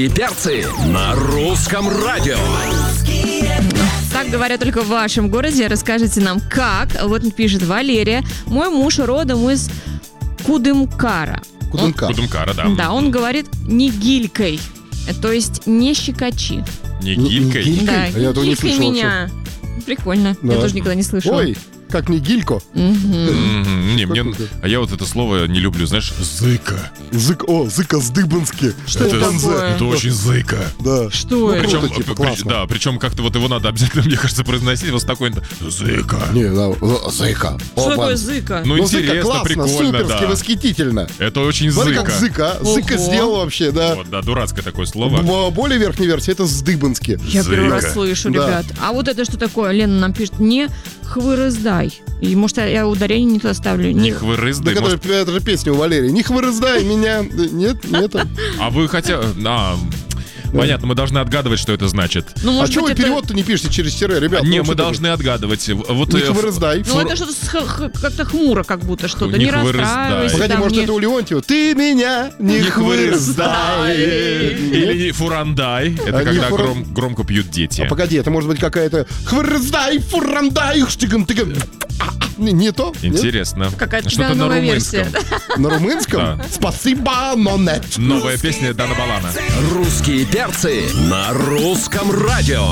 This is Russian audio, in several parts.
И перцы на русском радио. Так говорят только в вашем городе. Расскажите нам, как. Вот пишет Валерия. Мой муж родом из Кудымкара. Кудымкара, да. Да, он говорит не гилькой. То есть не щекочи. Не гилькой? Да, Я этого не гилькой слышал меня. Прикольно. Да. Я тоже никогда не слышала. Ой, как не гилько. Не, мне... А я вот это слово не люблю, знаешь, зыка. Зыка сдыбански. Что это такое? Это очень зыка. Да. Что это? Круто, типа, классно. Причем как-то вот его надо обязательно, мне кажется, произносить вот с такой зыка. Не, да, зыка. Что такое зыка? Ну, Ну, зыка интересно, классно, прикольно, суперски, да. восхитительно. Это очень Смотри, зыка. как зыка. Зыка Ого. сделал вообще, да. Вот, да, дурацкое такое слово. В более верхней версии это сдыбански. Я первый Зыка. раз слышу, Да. ребят. А вот это что такое? Лена нам пишет, не хвырыздай. И может я ударение не туда ставлю. Не Да, хвырыздай, может... это же песня у Валерии. Не хвырыздай меня. Нет, нет. А вы хотя... Понятно, мы должны отгадывать, что это значит. Ну, А может что быть, вы это... перевод-то не пишете через тире, ребят? Не, Ну, мы что должны отгадывать. Вот, Не хвырыздай. Ну, это что-то как-то хмуро, как будто что-то. Не Не хвырыздай. расстраивайся. Погоди, там, может, не- это у Леонтьева? Ты меня не хвырыздай. Или не фурандай. Это А, не когда фуран- громко пьют дети. А погоди, это может быть какая-то хвырыздай, фурандай, штыгам-тыгам. Не то? Нет? Интересно. Какая-то Что-то на новая румынском. версия. На румынском? Да. Спасибо, но нет. Новая песня Дана Балана. Русские перцы на русском радио.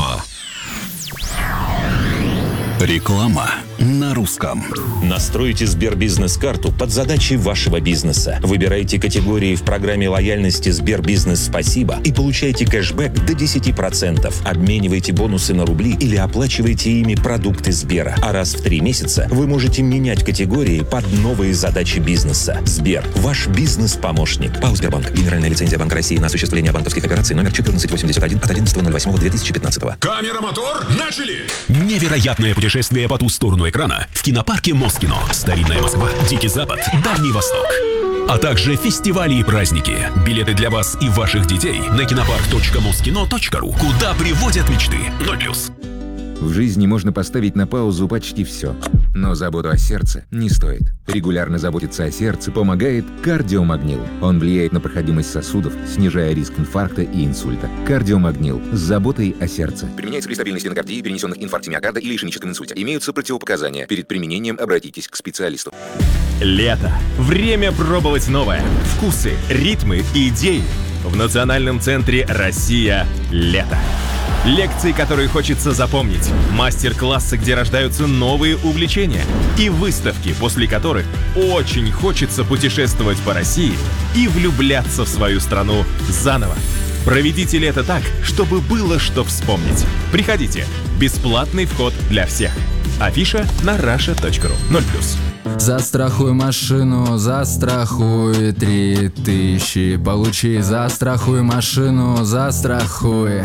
Реклама на русском. Настройте Сбербизнес-карту под задачи вашего бизнеса. Выбирайте категории в программе лояльности Сбербизнес Спасибо и получайте кэшбэк до 10%. Обменивайте бонусы на рубли или оплачивайте ими продукты Сбера. А раз в 3 месяца вы можете менять категории под новые задачи бизнеса. Сбер – ваш бизнес-помощник. ПАО «Сбербанк». Генеральная лицензия Банка России на осуществление банковских операций номер 1481 от 11.08.2015. Камера, мотор, начали! Невероятное путешествие по ту сторону экрана в кинопарке Москино. Старинная Москва, Дикий Запад, Дальний Восток. А также фестивали и праздники. Билеты для вас и ваших детей на кинопарк.москино.ру. Куда приводят мечты. 0+. В жизни можно поставить на паузу почти все. Но заботу о сердце не стоит. Регулярно заботиться о сердце помогает кардиомагнил. Он влияет на проходимость сосудов, снижая риск инфаркта и инсульта. Кардиомагнил с заботой о сердце. Применяется при стабильной стенокардии, перенесенных инфаркте миокарда или ишемическом инсульте. Имеются противопоказания. Перед применением обратитесь к специалисту. Лето. Время пробовать новое. Вкусы, ритмы и идеи. В Национальном центре «Россия. Лето». Лекции, которые хочется запомнить, мастер-классы, где рождаются новые увлечения, и выставки, после которых очень хочется путешествовать по России и влюбляться в свою страну заново. Проведите лето так, чтобы было что вспомнить. Приходите. Бесплатный вход для всех. Афиша на russia.ru. 0+. Застрахуй машину, застрахуй 3000. Получи, застрахуй машину, застрахуй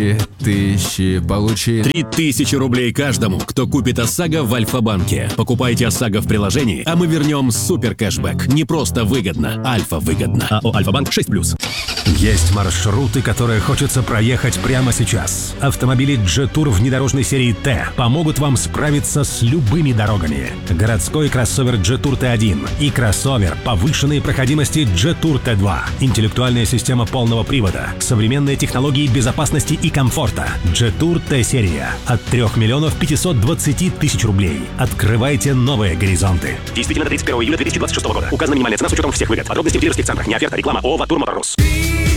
3000. Получи 3000 рублей каждому, кто купит ОСАГО в Альфа-банке. Покупайте ОСАГО в приложении, а мы вернем супер кэшбэк. Не просто выгодно, Альфа-выгодно. АО «Альфа-банк» 6+. Есть маршруты, которые хочется проехать прямо сейчас. Автомобили Jetour внедорожной серии Т помогут вам справиться с любыми дорогами. Городской кроссовер Jetour T1 и кроссовер повышенной проходимости Jetour T2. Интеллектуальная система полного привода, современные технологии безопасности и комфорта. Jetour T-серия от 3 520 000 рублей. Открывайте новые горизонты. Действительно до 31 июля 2026 года. Указана минимальная цена с учетом всех выгод. Подробности в дилерских центрах. Не оферта, реклама. ООО «Ватур Моторс».